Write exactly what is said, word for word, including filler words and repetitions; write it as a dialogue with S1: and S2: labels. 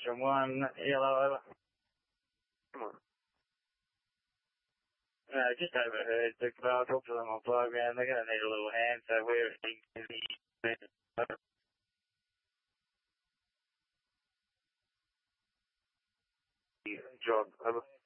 S1: Ocean one, yellow over.
S2: Come on.
S1: No, just overheard. I'll talk to them on fly ground. They're going to need a little hand, so we're in the...
S2: Job, over.